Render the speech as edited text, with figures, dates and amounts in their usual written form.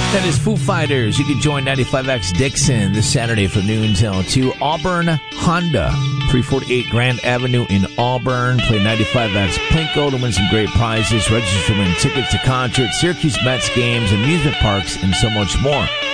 That is Foo Fighters. You can join 95X Dixon this Saturday from noon till 2. Auburn Honda, 348 Grand Avenue in Auburn. Play 95X Plinko to win some great prizes. Register to win tickets to concerts, Syracuse Mets games, amusement parks, and so much more.